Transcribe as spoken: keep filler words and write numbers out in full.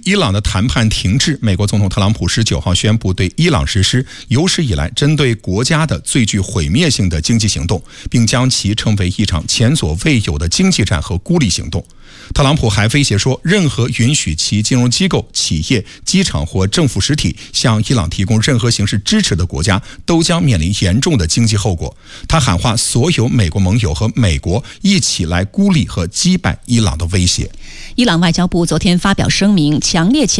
伊朗的谈判停滞，美国总统特朗普十九号宣布对伊朗实施有史以来针对国家的最具毁灭性的经济行动，并将其称为一场前所未有的经济战和孤立行动。特朗普还威胁说，任何允许其金融机构、企业、机场或政府实体向伊朗提供任何形式支持的国家都将面临严重的经济后果。他喊话所有美国盟友和美国一起来孤立和击败伊朗的威胁。 伊朗外交部昨天发表声明，强烈谴